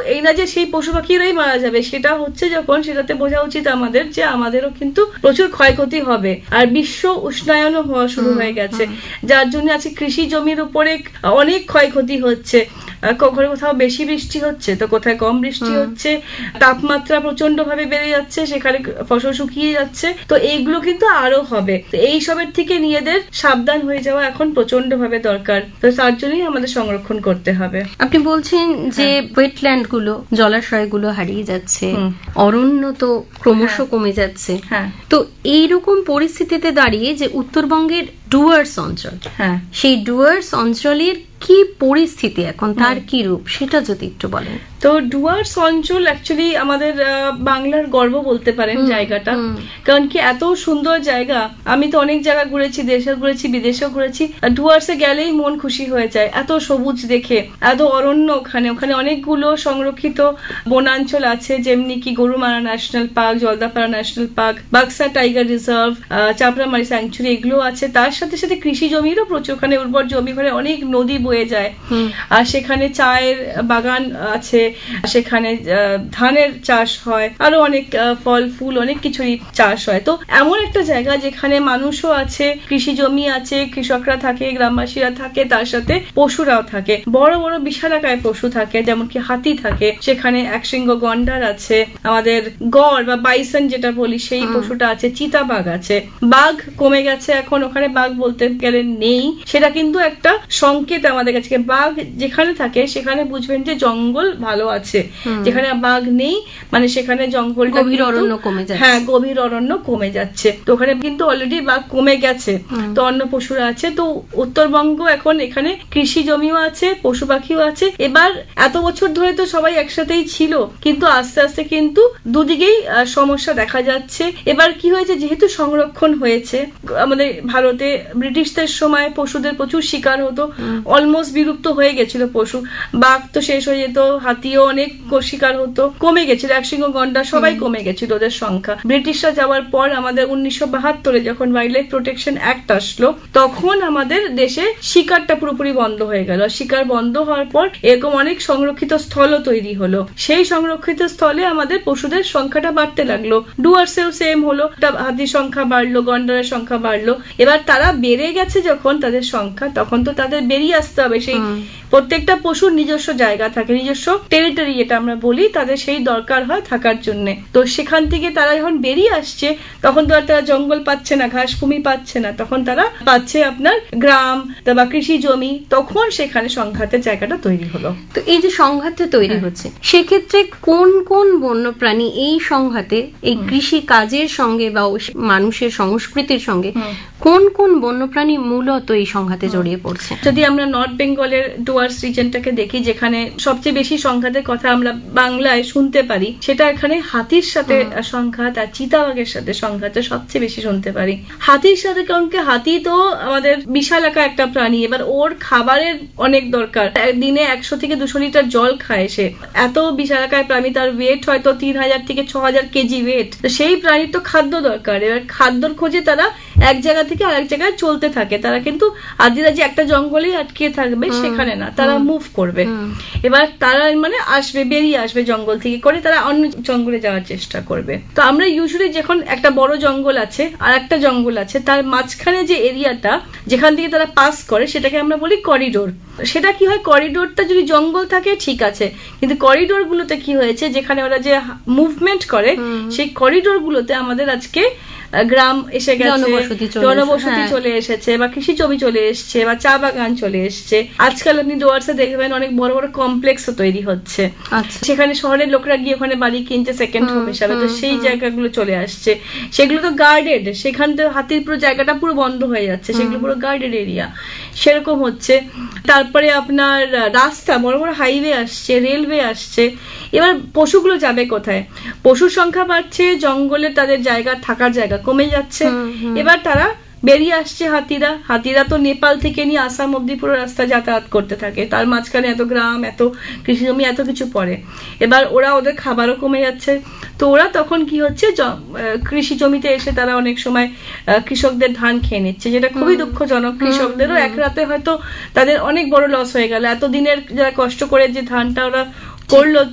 এই না যে সেই পশু পাখিরাই মারা যাবে, সেটা হচ্ছে যখন সেটাতে বোঝা উচিত আমাদের যে আমাদেরও কিন্তু প্রচুর ক্ষয়ক্ষতি হবে। আর বিশ্ব উষ্ণায়নও হওয়া শুরু হয়ে গেছে, যার জন্য আজকে কৃষি জমির উপরে অনেক ক্ষয়ক্ষতি হচ্ছে। কখনো কোথাও বেশি বৃষ্টি হচ্ছে তো কোথায় কম বৃষ্টি হচ্ছে, তাপমাত্রা প্রচন্ড ভাবে বেড়ে যাচ্ছে, সেখানে ফসল শুকিয়ে যাচ্ছে। তো এইগুলো কিন্তু আরো হবে। এই সবের থেকে নিজেদের সাবধান হয়ে যাওয়া এখন প্রচন্ড ভাবে দরকার। তো তার জন্যই আমাদের সংরক্ষণ করতে হবে। আপনি বলছেন যে ওয়েটল্যান্ড গুলো, জলাশয় গুলো হারিয়ে যাচ্ছে, অরণ্য তো ক্রমশ কমে যাচ্ছে। তো এইরকম পরিস্থিতিতে দাঁড়িয়ে যে উত্তরবঙ্গের ডুয়ার্স অঞ্চল, সেই ডুয়ার্স অঞ্চলের কি পরিস্থিতি এখন, তার কি রূপ, সেটা যদি একটু বলেন। তো ডুয়ার্স অঞ্চল অ্যাকচুয়ালি আমাদের বাংলার গর্ব বলতে পারেন জায়গাটা, কারণ কি এত সুন্দর জায়গা। আমি তো অনেক জায়গা ঘুরেছি, দেশে ঘুরেছি, বিদেশেও ঘুরেছি। ডুয়ার্সে গেলেই মন খুশি হয়ে যায়, এত সবুজ দেখে, এত অরণ্য। ওখানে অনেকগুলো সংরক্ষিত বনাঞ্চল আছে, যেমনি কি Gorumara national park, Jaldapara national park, Baksa tiger reserve, Chapramari sanctuary, এগুলো আছে। তার সাথে সাথে কৃষি জমিরও প্রচুর, ওখানে উর্বর জমি, ওখানে অনেক নদী বয়ে যায়, আর সেখানে চায়ের বাগান আছে, সেখানে ধানের চাষ হয়, আরো অনেক ফল ফুল অনেক কিছুরই চাষ হয়। তো এমন একটা জায়গা যেখানে মানুষও আছে, কৃষি জমি আছে, কৃষকরা থাকে, গ্রামবাসীরা থাকে, তার সাথে পশুরাও থাকে। বড় বড় বিশালাকায় পশু থাকে, যেমন কি হাতি থাকে, সেখানে একশৃঙ্গ গন্ডার আছে, আমাদের গড় বা বাইসন যেটা বলি সেই পশুটা আছে, চিতাবাঘ আছে। বাঘ কমে গেছে এখন, ওখানে বাঘ বলতে গেলে নেই। সেটা কিন্তু একটা সংকেত আমাদের কাছে। বাঘ যেখানে থাকে সেখানে বুঝবেন যে জঙ্গল ভালো আছে, যেখানে বাঘ নেই মানে সেখানে জঙ্গলটা গভীর অরণ্য কমে যাচ্ছে। হ্যাঁ, গভীর অরণ্য কমে যাচ্ছে। তো ওখানে কিন্তু অলরেডি বাঘ কমে গেছে, তো অন্য পশুরা আছে। তো উত্তরবঙ্গ এখন এখানে কৃষি জমিও আছে, পশু পাখিও আছে। এবার এত বছর ধরে তো সবাই একসাথেই ছিল, কিন্তু আস্তে আস্তে কিন্তু দুদিকেই সমস্যা দেখা যাচ্ছে। এবার কি হয়েছে, যেহেতু সংরক্ষণ হয়েছে, আমাদের ভারতে ব্রিটিশদের সময় পশুদের প্রচুর শিকার হতো, অলমোস্ট বিলুপ্ত হয়ে গেছিল পশু। বাঘ তো শেষ হয়ে যেত, হাতিও অনেক শিকার হতো, কমে গেছিল, একশৃঙ্গ গন্ডার সবাই কমে গেছিল ওদের সংখ্যা। ব্রিটিশরা যাওয়ার পর আমাদের 1972-এ যখন ওয়াইল্ড লাইফ প্রোটেকশন অ্যাক্ট আসলো, তখন আমাদের দেশে শিকারটা পুরোপুরি বন্ধ হয়ে গেল। শিকার বন্ধ হওয়ার পর এরকম অনেক সংরক্ষিত স্থলও তৈরি হলো। সেই সংরক্ষিত স্থলে আমাদের পশুদের সংখ্যাটা বাড়তে লাগলো। ডুয়ার্সেও সেম হলো, হাতির সংখ্যা বাড়লো, গন্ডারের সংখ্যা বাড়লো। এবার তারা বেড়ে গেছে যখন তাদের সংখ্যা, তখন তো তাদের বেরিয়ে আসতে হবে। সেই প্রত্যেকটা পশুর নিজস্ব জায়গা থাকে, নিজস্ব টেরিটরি যেটা আমরা বলি, তাদের সেই দরকার হয় থাকার জন্য। তো সেখান থেকে তারা যখন বেরিয়ে আসছে, তখন তো আর তারা জঙ্গল পাচ্ছে না, ঘাস ভূমি পাচ্ছে না, তখন তারা পাচ্ছে আপনার গ্রাম বা কৃষি জমি। তখন সেখানে সংঘাতের জায়গাটা তৈরি হলো। তো এই যে সংঘাতটা তৈরি হচ্ছে, সেক্ষেত্রে কোন কোন বন্যপ্রাণী এই সংঘাতে, এই কৃষি কাজের সঙ্গে বা মানুষের সংস্কৃতির সঙ্গে কোন কোন বন্যপ্রাণী মূলত এই সংঘাতে জড়িয়ে পড়ছে? যদি আমরা নর্থ বেঙ্গলের ডুয়ার্স রিজনটাকে দেখি, যেখানে সবচেয়ে বেশি সংঘাতের কথা আমরা বাংলায় শুনতে পারি, সেটা এখানে হাতির সাথে সংঘাত আর চিতাবাঘের সাথে সংঘাতে সবচেয়ে বেশি শুনতে পারি। হাতির সাথে, কারণ কি হাতি তো আমাদের বিশালাকা একটা প্রাণী, এবার ওর খাবারের অনেক দরকার। দিনে 100 থেকে 200 লিটার জল খায় সে। এত বিশালাকায় প্রাণী, তার ওয়েট হয়তো 3000 থেকে 6000 কেজি ওয়েট। তো সেই প্রাণীর তো খাদ্য দরকার। এবার খাদ্যর খোঁজে তারা এক জায়গা থেকে আরেক জায়গায় চলতে থাকে। তারা কিন্তু আদিরা যে একটা জঙ্গলেই আটকে থাকবে সেখানে না, তারা মুভ করবে। এবার তারা মানে আসবে, বেরিয়ে আসবে জঙ্গল থেকে করে, তারা অন্য জঙ্গলে যাওয়ার চেষ্টা করবে। তো আমরা ইউজুয়ালি যখন একটা বড় জঙ্গল আছে আর একটা জঙ্গল আছে, তার মাঝখানে যে এরিয়াটা যেখান থেকে তারা পাস করে, সেটাকে আমরা বলি করিডোর। সেটা কি হয়, করিডোরটা যদি জঙ্গল থাকে ঠিক আছে, কিন্তু করিডোর গুলোতে কি হয়েছে, যেখানে ওরা যে মুভমেন্ট করে, সেই করিডোর গুলোতে আমাদের আজকে গ্রাম এসে গেছে, জনবসতি চলে এসেছে, বা কৃষি জমি চলে এসছে, বা চা বাগান চলে এসছে। আজকাল আপনি ডুয়ার্সে দেখবেন অনেক বড় বড় কমপ্লেক্সও তৈরি হচ্ছে, সেখানে শহরের লোকরা গিয়ে ওখানে বাড়ি কিনছে সেকেন্ড হোম হিসাবে। তো সেই জায়গাগুলো চলে আসছে, সেগুলো তো গার্ডেড, সেখান থেকে হাতির পুরো জায়গাটা পুরো বন্ধ হয়ে যাচ্ছে, সেগুলো পুরো গার্ডেড এরিয়া, সেরকম হচ্ছে। তারপরে আপনার রাস্তা, বড় বড় হাইওয়ে আসছে, রেলওয়ে আসছে। এবার পশুগুলো যাবে কোথায়? পশুর সংখ্যা বাড়ছে, জঙ্গলে তাদের জায়গা, থাকার জায়গা কমে যাচ্ছে। এবার তারা বেরিয়ে আসছে হাতিরা তো নেপাল থেকে নিয়ে আসাম অব্দি পুরো রাস্তা যাতায়াত করতে থাকে, তার মাঝখানে এত গ্রাম, এত কৃষি জমি, এত কিছু পড়ে। এবার ওদের খাবারও কমে যাচ্ছে। তো ওরা তখন কি হচ্ছে, কৃষি জমিতে এসে তারা অনেক সময় কৃষকদের ধান খেয়ে নিচ্ছে, যেটা খুবই দুঃখজনক। কৃষকদেরও এক রাতে হয়তো তাদের অনেক বড় লস হয়ে গেল। এতদিনের যারা কষ্ট করে যে ধানটা ওরা করলো,